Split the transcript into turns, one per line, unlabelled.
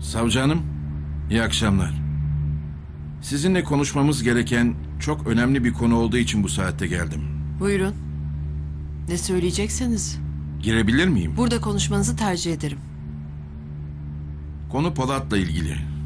Savcı hanım, iyi akşamlar. Sizinle konuşmamız gereken çok önemli bir konu olduğu için bu saatte geldim.
Buyurun. Ne söyleyecekseniz.
Girebilir miyim?
Burada konuşmanızı tercih ederim.
Konu Polat'la ilgili.